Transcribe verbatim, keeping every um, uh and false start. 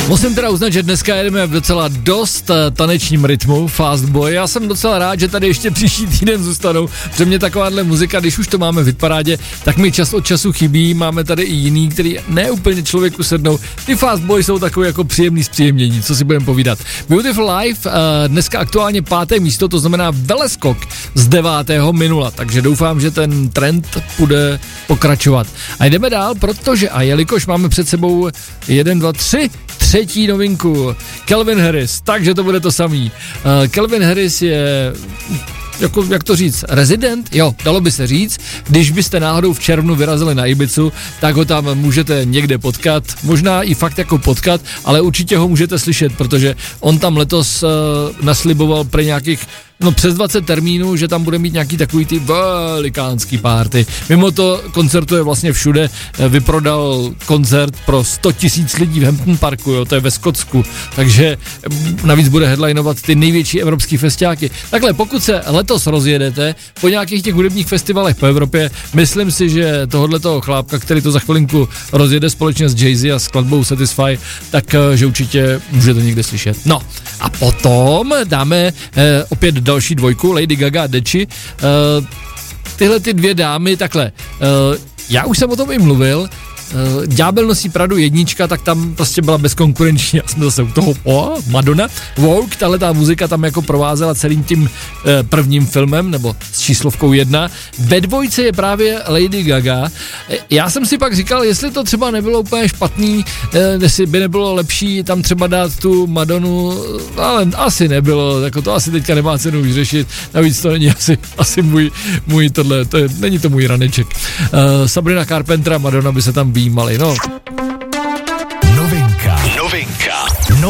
Musím teda uznat, že dneska jedeme v docela dost tanečním rytmu, Fast Boy. Já jsem docela rád, že tady ještě příští týden zůstanou, protože mě takováhle muzika, když už to máme v hitparádě, tak mi čas od času chybí. Máme tady i jiný, který ne úplně člověku sednou. Ty Fast Boy jsou takový jako příjemný zpříjemnění, co si budeme povídat. Beautiful Life, dneska aktuálně páté místo, to znamená veleskok z devátého minula, takže doufám, že ten trend bude pokračovat. A jdeme dál, protože a jelikož máme před sebou jeden, dva, tři, třetí novinku, Calvin Harris, takže to bude to samý. Uh, Calvin Harris je, jako, jak to říct, rezident? Jo, dalo by se říct. Když byste náhodou v červnu vyrazili na Ibizu, tak ho tam můžete někde potkat, možná i fakt jako potkat, ale určitě ho můžete slyšet, protože on tam letos uh, nasliboval pro nějakých no přes dvacet termínů, že tam bude mít nějaký takový ty velikánský party. Mimo to koncertuje vlastně všude, vyprodal koncert pro sto tisíc lidí v Hampton Parku, jo, to je ve Skotsku, takže navíc bude headlinovat ty největší evropský festiáky. Takhle, pokud se letos rozjedete po nějakých těch hudebních festivalech po Evropě, myslím si, že tohohletoho chlápka, který to za chvilinku rozjede společně s Jay-Z a skladbou Satisfy, tak že určitě můžete někde slyšet. No a potom dáme eh, opět další dvojku, Lady Gaga a Dechi. Uh, tyhle ty dvě dámy, takhle, uh, já už jsem o tom i mluvil, uh, Ďábel nosí Pradu jednička, tak tam prostě byla bezkonkurenční, já jsem zase u toho, o, Madonna, Vogue, tahle ta muzika tam jako provázela celým tím uh, prvním filmem, nebo s číslovkou jedna. Ve dvojce je právě Lady Gaga. Já jsem si pak říkal, jestli to třeba nebylo úplně špatný, uh, jestli by nebylo lepší tam třeba dát tu Madonu, ale asi nebylo, jako to asi teďka nemá cenu už řešit, navíc to není asi, asi můj, můj tohle, to je, není to můj raneček. Uh, Sabrina Carpenter a Madonna by se tam výjímali, no.